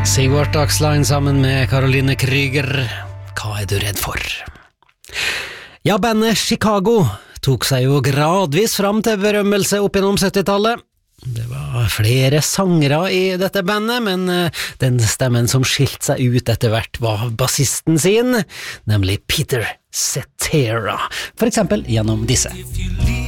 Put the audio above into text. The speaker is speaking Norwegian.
Sigvart Dagslein sammen med Caroline Kryger. Hva er du redd for? Ja, bandet Chicago tok seg jo gradvis fram til berømmelse opp gjennom 70-tallet. Det var flere sangere i dette bandet, men den stemmen som skilte seg ut etter hvert var bassisten sin, nemlig Peter Cetera, for eksempel gjennom disse.